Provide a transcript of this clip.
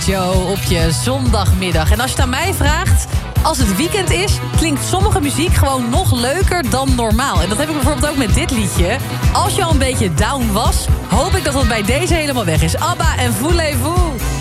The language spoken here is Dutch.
Joe op je zondagmiddag. En als je het aan mij vraagt, als het weekend is, klinkt sommige muziek gewoon nog leuker dan normaal. En dat heb ik bijvoorbeeld ook met dit liedje. Als je al een beetje down was, hoop ik dat het bij deze helemaal weg is. ABBA en Voulez-vous.